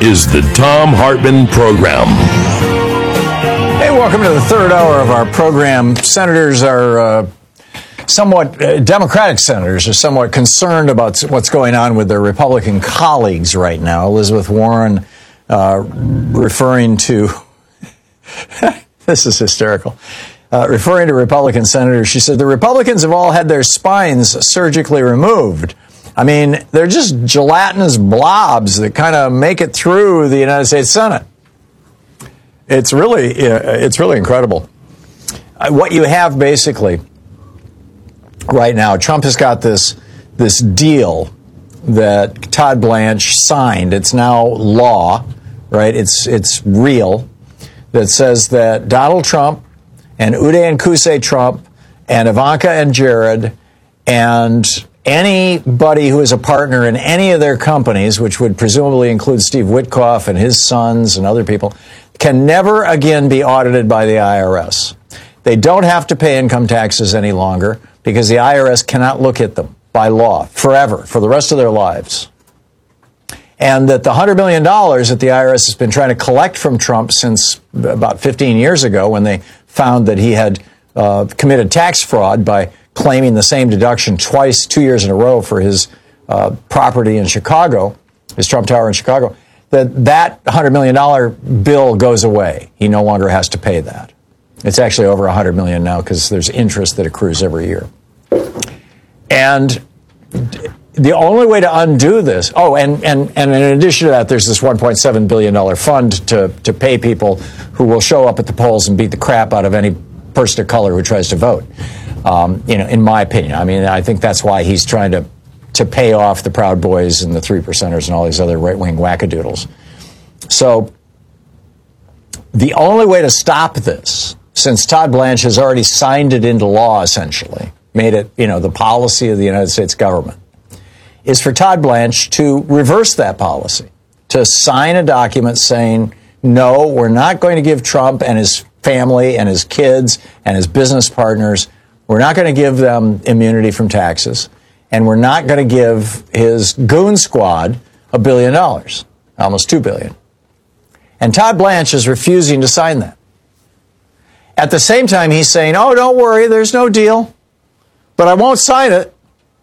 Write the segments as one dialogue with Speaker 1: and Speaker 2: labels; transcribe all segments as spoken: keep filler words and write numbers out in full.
Speaker 1: is the Thom Hartmann Program.
Speaker 2: Hey, welcome to the third hour of our program. Senators are uh, somewhat, uh, Democratic senators are somewhat concerned about what's going on with their Republican colleagues right now. Elizabeth Warren uh, referring to, this is hysterical, uh, referring to Republican senators, she said, the Republicans have all had their spines surgically removed. I mean, they're just gelatinous blobs that kind of make it through the United States Senate. It's really, it's really incredible. What you have basically right now, Trump has got this, this deal that Todd Blanche signed. It's now law, right? It's, it's real, that says that Donald Trump and Uday and Qusay Trump and Ivanka and Jared and anybody who is a partner in any of their companies, which would presumably include Steve Witkoff and his sons and other people, can never again be audited by the I R S. They don't have to pay income taxes any longer because the I R S cannot look at them by law forever, for the rest of their lives. And that the one hundred million dollars that the I R S has been trying to collect from Trump since about fifteen years ago, when they found that he had uh, committed tax fraud by claiming the same deduction twice, two years in a row for his uh, property in Chicago, his Trump Tower in Chicago, that that one hundred million dollars bill goes away. He no longer has to pay that. It's actually over one hundred million dollars now because there's interest that accrues every year. And the only way to undo this, oh, and, and, and in addition to that, there's this one point seven billion dollars fund to, to pay people who will show up at the polls and beat the crap out of any person of color who tries to vote. Um, you know, in my opinion, I mean, I think that's why he's trying to to pay off the Proud Boys and the Three Percenters and all these other right-wing wackadoodles. So the only way to stop this, since Todd Blanche has already signed it into law, essentially, made it, you know, the policy of the United States government, is for Todd Blanche to reverse that policy, to sign a document saying, no, we're not going to give Trump and his family and his kids and his business partners, we're not going to give them immunity from taxes, and we're not going to give his goon squad a billion dollars, almost two billion dollars. And Todd Blanche is refusing to sign that. At the same time, he's saying, oh, don't worry, there's no deal, but I won't sign it.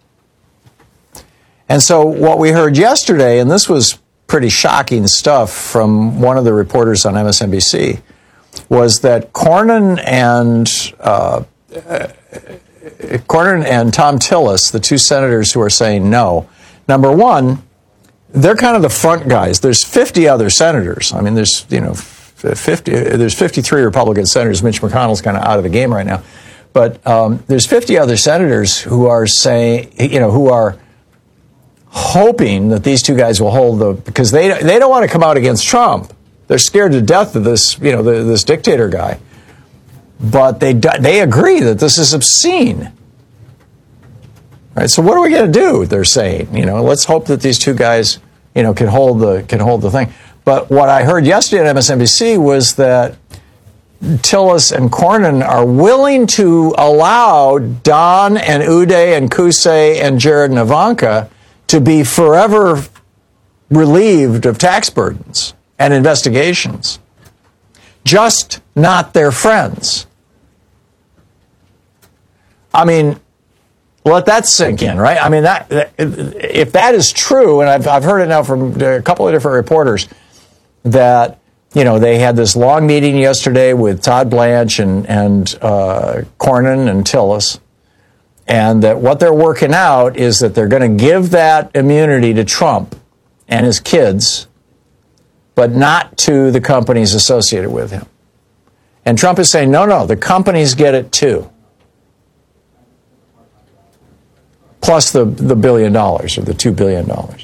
Speaker 2: And so what we heard yesterday, and this was pretty shocking stuff from one of the reporters on M S N B C, was that Cornyn and uh, uh, Cornyn and Thom Tillis, the two senators who are saying no, number one, they're kind of the front guys. There's fifty other senators. I mean, there's, you know, fifty, there's fifty-three Republican senators. Mitch McConnell's kind of out of the game right now. But um, there's fifty other senators who are saying, you know, who are hoping that these two guys will hold the, because they they don't want to come out against Trump. They're scared to death of this, you know, the, this dictator guy. But they they agree that this is obscene. Right? So what are we going to do? They're saying, you know, let's hope that these two guys, you know, can hold the can hold the thing. But what I heard yesterday at M S N B C was that Tillis and Cornyn are willing to allow Don and Uday and Qusay and Jared and Ivanka to be forever relieved of tax burdens and investigations, just not their friends. I mean, let that sink in, right? I mean, that, if that is true, and I've, I've heard it now from a couple of different reporters, that, you know, they had this long meeting yesterday with Todd Blanche and, and uh, Cornyn and Tillis, and that what they're working out is that they're going to give that immunity to Trump and his kids, but not to the companies associated with him. And Trump is saying, no, no, the companies get it too. Plus the, the billion dollars or the two billion dollars.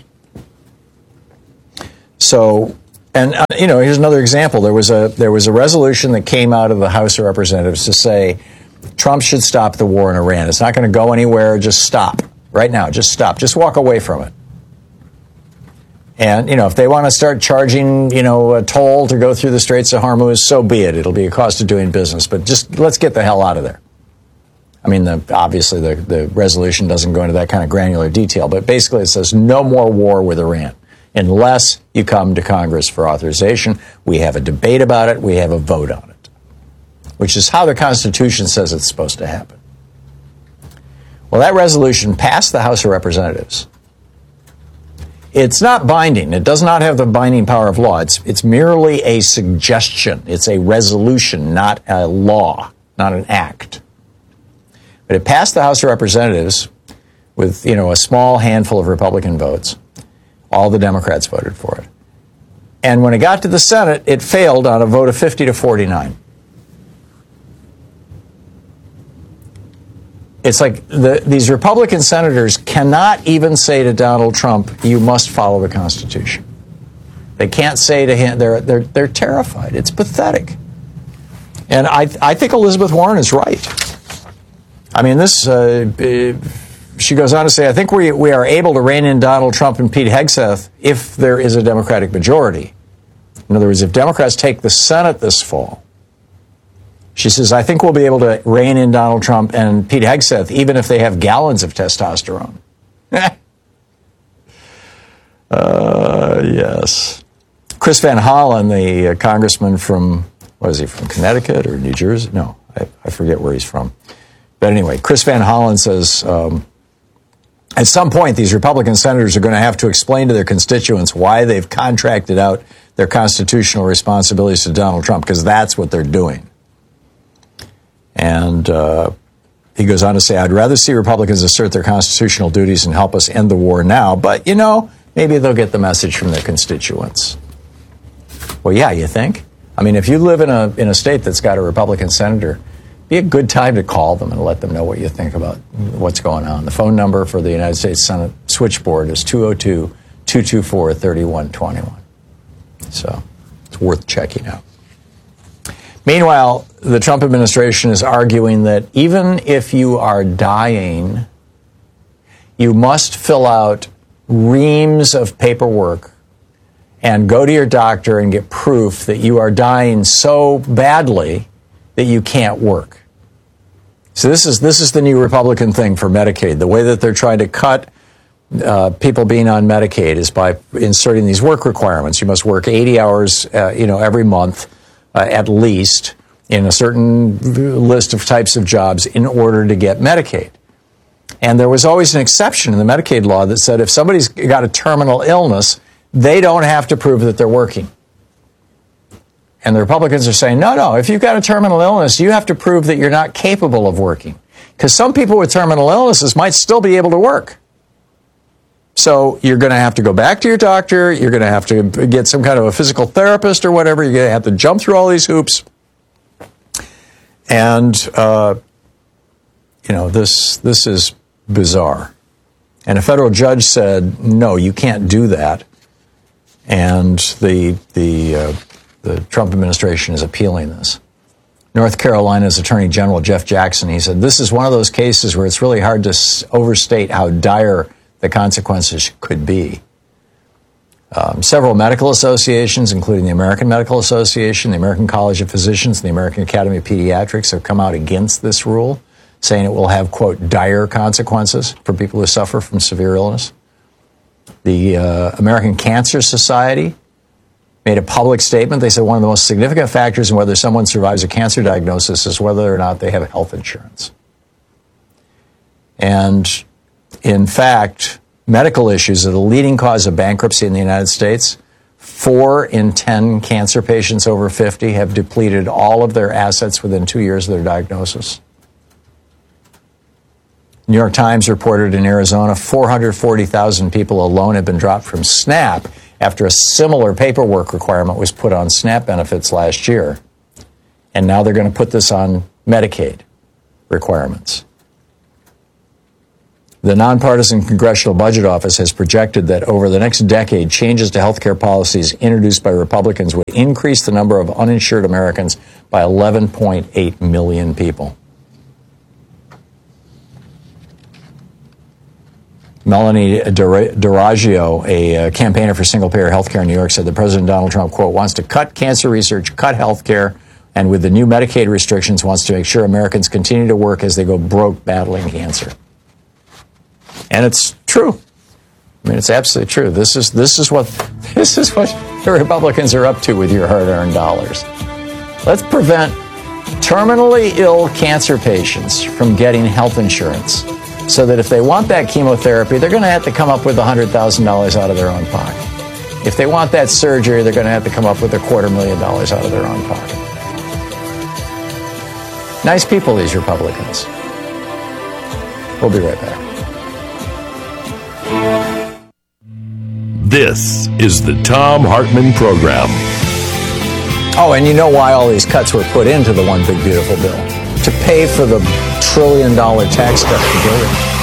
Speaker 2: So, and uh, you know, here's another example. There was a there was a resolution that came out of the House of Representatives to say Trump should stop the war in Iran. It's not going to go anywhere. Just stop right now. Just stop. Just walk away from it. And, you know, if they want to start charging, you know, a toll to go through the Straits of Hormuz, so be it. It'll be a cost of doing business. But just let's get the hell out of there. I mean, the, obviously, the, the resolution doesn't go into that kind of granular detail. But basically, it says no more war with Iran. unless you come to Congress for authorization. We have a debate about it. We have a vote on it, which is how the Constitution says it's supposed to happen. Well, that resolution passed the House of Representatives. It's not binding. It does not have the binding power of law. It's, it's merely a suggestion. It's a resolution, not a law, not an act. But it passed the House of Representatives with, you know, a small handful of Republican votes. All the Democrats voted for it. And when it got to the Senate, it failed on a vote of fifty to forty-nine. It's like the, these Republican senators cannot even say to Donald Trump, you must follow the Constitution. They can't say to him, they're, they're, they're terrified. It's pathetic. And I, I think Elizabeth Warren is right. I mean, this, uh, she goes on to say, I think we, we are able to rein in Donald Trump and Pete Hegseth if there is a Democratic majority. In other words, if Democrats take the Senate this fall, she says, I think we'll be able to rein in Donald Trump and Pete Hegseth, even if they have gallons of testosterone. uh, yes. Chris Van Hollen, the uh, congressman from, what is he, from Connecticut or New Jersey? No, I, I forget where he's from. But anyway, Chris Van Hollen says, um, at some point, these Republican senators are going to have to explain to their constituents why they've contracted out their constitutional responsibilities to Donald Trump, because that's what they're doing. And uh, he goes on to say, I'd rather see Republicans assert their constitutional duties and help us end the war now. But, you know, maybe they'll get the message from their constituents. Well, yeah, you think? I mean, if you live in a in a state that's got a Republican senator, be a good time to call them and let them know what you think about what's going on. The phone number for the United States Senate switchboard is two oh two, two two four, three one two one. So it's worth checking out. Meanwhile, the Trump administration is arguing that even if you are dying, you must fill out reams of paperwork and go to your doctor and get proof that you are dying so badly that you can't work. So this is this is the new Republican thing for Medicaid. The way that they're trying to cut uh, people being on Medicaid is by inserting these work requirements. You must work eighty hours, uh, you know, every month. Uh, at least in a certain list of types of jobs in order to get Medicaid. And there was always an exception in the Medicaid law that said if somebody's got a terminal illness, they don't have to prove that they're working. And the Republicans are saying, no, no, if you've got a terminal illness, you have to prove that you're not capable of working. Because some people with terminal illnesses might still be able to work. So you're going to have to go back to your doctor. You're going to have to get some kind of a physical therapist or whatever. You're going to have to jump through all these hoops. And, uh, you know, this this is bizarre. And a federal judge said, no, you can't do that. And the, the, uh, the Trump administration is appealing this. North Carolina's Attorney General Jeff Jackson, he said, this is one of those cases where it's really hard to overstate how dire the consequences could be. Um, several medical associations, including the American Medical Association, the American College of Physicians, and the American Academy of Pediatrics, have come out against this rule, saying it will have, quote, dire consequences for people who suffer from severe illness. The uh, American Cancer Society made a public statement. They said one of the most significant factors in whether someone survives a cancer diagnosis is whether or not they have health insurance. And in fact, medical issues are the leading cause of bankruptcy in the United States. Four in ten cancer patients over fifty have depleted all of their assets within two years of their diagnosis. New York Times reported in Arizona, four hundred forty thousand people alone have been dropped from SNAP after a similar paperwork requirement was put on SNAP benefits last year. And now they're going to put this on Medicaid requirements. The Nonpartisan Congressional Budget Office has projected that over the next decade, changes to health care policies introduced by Republicans would increase the number of uninsured Americans by eleven point eight million people. Melanie D'Orazio, a campaigner for single-payer health care in New York, said that President Donald Trump, quote, wants to cut cancer research, cut health care, and with the new Medicaid restrictions, wants to make sure Americans continue to work as they go broke battling cancer. And it's true. I mean, it's absolutely true. This is this is what this is what the Republicans are up to with your hard-earned dollars. Let's prevent terminally ill cancer patients from getting health insurance, so that if they want that chemotherapy, they're going to have to come up with one hundred thousand dollars out of their own pocket. If they want that surgery, they're going to have to come up with a quarter million dollars out of their own pocket. Nice people, these Republicans. We'll be right back.
Speaker 1: This is the Thom Hartmann Program.
Speaker 2: Oh, and you know why all these cuts were put into the one big beautiful bill? To pay for the trillion dollar tax cut for building.